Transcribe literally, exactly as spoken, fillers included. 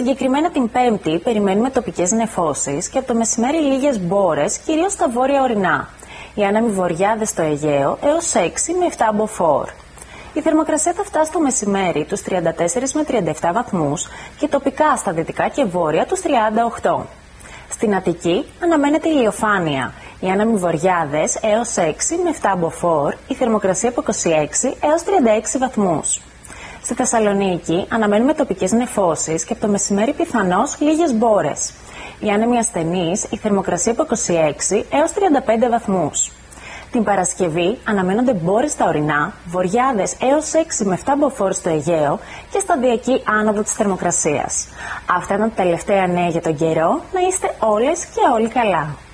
Συγκεκριμένα την Πέμπτη περιμένουμε τοπικές νεφώσεις και από το μεσημέρι λίγες μπόρες, κυρίως στα βόρεια ορεινά. Οι άνεμοι βορειάδες στο Αιγαίο έως έξι με επτά μποφόρ. Η θερμοκρασία θα φτάσει το μεσημέρι τους τριάντα τέσσερα με τριάντα επτά βαθμούς και τοπικά στα δυτικά και βόρεια τους τριάντα οκτώ. Στην Αττική αναμένεται ηλιοφάνεια. Οι άνεμοι βορειάδες έως έξι με επτά μποφόρ, η θερμοκρασία από είκοσι έξι έως τριάντα έξι βαθμούς. Στη Θεσσαλονίκη αναμένουμε τοπικές νεφώσεις και από το μεσημέρι πιθανώς λίγες μπόρες. Οι άνεμοι ασθενείς, η θερμοκρασία από είκοσι έξι έως τριάντα πέντε βαθμούς. Την Παρασκευή αναμένονται μπόρες στα ορεινά, βορειάδες έως έξι με επτά μποφόρ στο Αιγαίο και σταδιακή άνοδο της θερμοκρασίας. Αυτά ήταν τα τελευταία νέα για τον καιρό. Να είστε όλες και όλοι καλά.